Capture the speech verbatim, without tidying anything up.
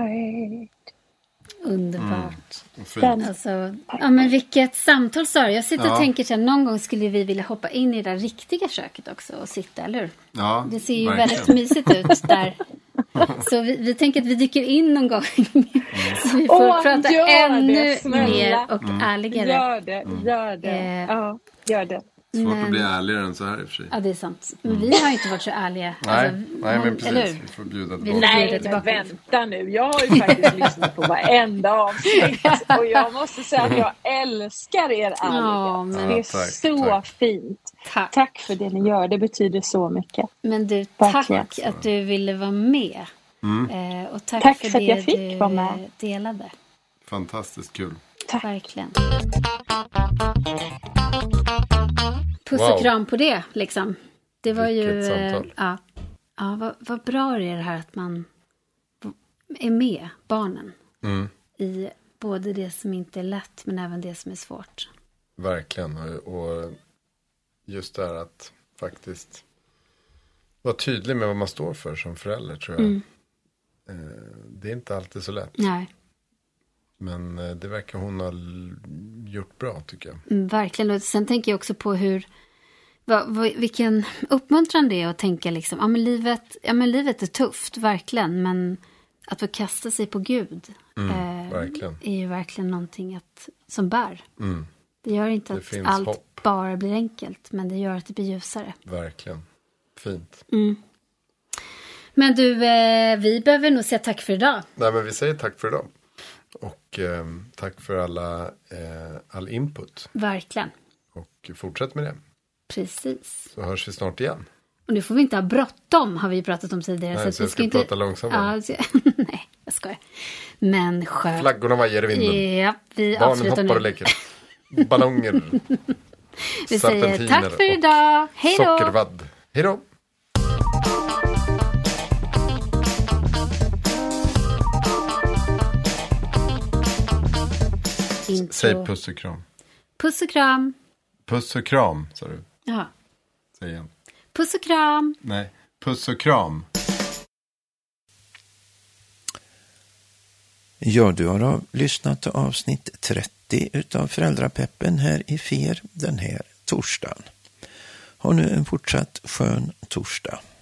night. Underbart. Mm. Alltså, ja, men vilket samtal, Sara. Jag sitter Ja. och tänker att någon gång skulle vi vilja hoppa in i det riktiga köket också och sitta, eller hur? Ja, det ser ju verkligen. väldigt mysigt ut där. Så vi, vi tänker att vi dyker in någon gång. Mm. Så vi får Åh, prata gör ännu det, snälla. mer och Mm. ärligare. Gör det, gör det. Eh, Ja, gör det. Svårt Men- att bli ärligare än så här i och för sig. Ja, det är sant. Men vi har ju inte varit så ärliga. Nej, Alltså, nej men eller precis. hur? Vi får bjuda Vi tillbaka. Nej, Nej, men tillbaka. vänta nu. Jag har ju faktiskt lyssnat på varenda avsnitt. Och jag måste säga att jag älskar er ärlighet. Ja, men- det är Ja, tack, så tack. fint. Tack. Tack för det ni gör. Det betyder så mycket. Men du, Verkligen. tack att du ville vara med. Mm. Eh, och tack, Tack för, för att det jag fick du vara med. eh, delade. Fantastiskt kul. Tack. Verkligen. Puss Wow. och kram på det, liksom. Det var ju... Vilket eh, samtal. Ja, ja vad, vad bra det är det här att man är med barnen. Mm. I både det som inte är lätt, men även det som är svårt. Verkligen. Och, och just det här att faktiskt vara tydlig med vad man står för som förälder, tror jag. Mm. Eh, det är inte alltid så lätt. Nej, Men eh, det verkar hon ha l- gjort bra, tycker jag. mm, verkligen. Och sen tänker jag också på hur... Vad, vad, vilken uppmuntran det är att tänka liksom, ja men, livet, ja men livet är tufft, verkligen. Men att få kasta sig på Gud Mm, eh, verkligen. är ju verkligen någonting att, som bär. Mm, Det gör inte Det att finns allt hopp. bara blir enkelt, men det gör att det blir ljusare. verkligen. Fint. Men du, eh, vi behöver nog säga tack för idag. Nej, men vi säger tack för idag. Och eh, tack för alla, eh, all input. Verkligen. Och fortsätt med det. Precis. Så hörs vi snart igen. Och nu får vi inte ha bråttom, har vi pratat om tidigare. Nej, att så vi jag ska prata långsammare. Ja, så... Nej, jag skojar. Men skönt. Flaggorna vajar i vinden. Ja, vi Barnen avslutar hoppar och nu. leker. Ballonger. Vi säger serpentiner tack för och idag. Hej då. Sockervadd. Hej då. Intro. Säg puss och kram. Puss och kram. Puss och kram, sa du. Ja. Säg igen. Puss och kram. Nej, puss och kram. Ja, du har lyssnat till avsnitt trettio utav Föräldrapeppen här i F E R den här torsdagen. Ha nu en fortsatt skön torsdag.